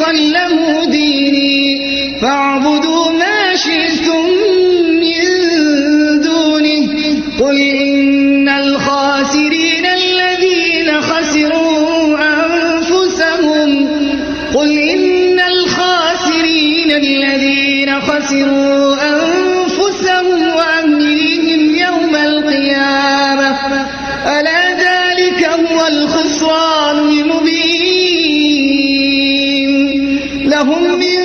مخلصا له ديني فاعبدوا ما شئتم من دونه قل إن الخاسرين الذين خسروا أنفسهم وأهليهم يوم القيامة ألا ذلك هو الخسران المبين لهم من